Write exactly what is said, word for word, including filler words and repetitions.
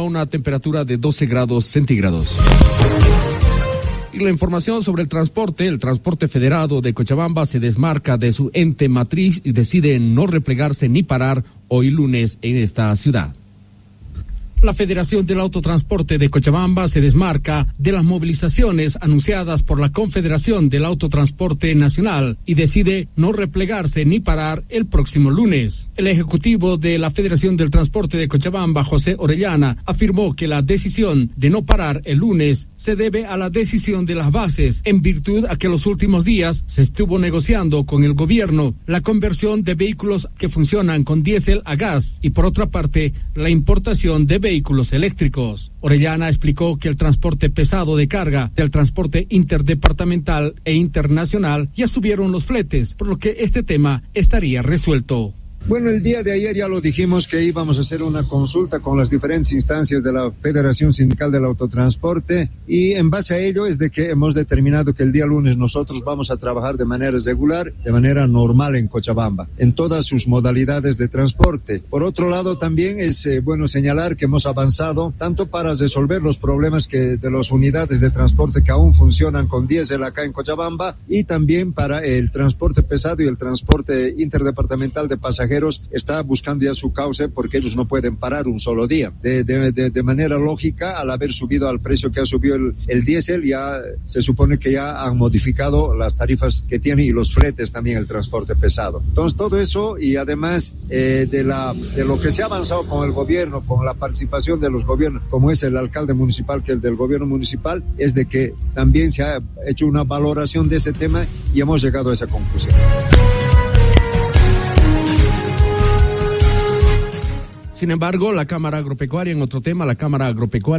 una temperatura de doce grados centígrados. Y la información sobre el transporte, el transporte federado de Cochabamba se desmarca de su ente matriz y decide no replegarse ni parar hoy lunes en esta ciudad. La Federación del Autotransporte de Cochabamba se desmarca de las movilizaciones anunciadas por la Confederación del Autotransporte Nacional y decide no replegarse ni parar el próximo lunes. El ejecutivo de la Federación del Transporte de Cochabamba, José Orellana, afirmó que la decisión de no parar el lunes se debe a la decisión de las bases, en virtud a que los últimos días se estuvo negociando con el gobierno la conversión de vehículos que funcionan con diésel a gas y, por otra parte, la importación de vehículos vehículos eléctricos. Orellana explicó que el transporte pesado de carga del transporte interdepartamental e internacional ya subieron los fletes, por lo que este tema estaría resuelto. Bueno, el día de ayer ya lo dijimos que íbamos a hacer una consulta con las diferentes instancias de la Federación Sindical del Autotransporte y en base a ello es de que hemos determinado que el día lunes nosotros vamos a trabajar de manera regular, de manera normal en Cochabamba, en todas sus modalidades de transporte. Por otro lado, también es eh, bueno señalar que hemos avanzado tanto para resolver los problemas que de las unidades de transporte que aún funcionan con diésel acá en Cochabamba y también para el transporte pesado y el transporte interdepartamental de pasajeros está buscando ya su cauce porque ellos no pueden parar un solo día. De, de, de, de manera lógica, al haber subido al precio que ha subido el, el diésel, ya se supone que ya han modificado las tarifas que tiene y los fletes también el transporte pesado. Entonces todo eso y además eh, de, la, de lo que se ha avanzado con el gobierno, con la participación de los gobiernos, como es el alcalde municipal que el del gobierno municipal, es de que también se ha hecho una valoración de ese tema y hemos llegado a esa conclusión. Sin embargo, la Cámara Agropecuaria, en otro tema, la Cámara Agropecuaria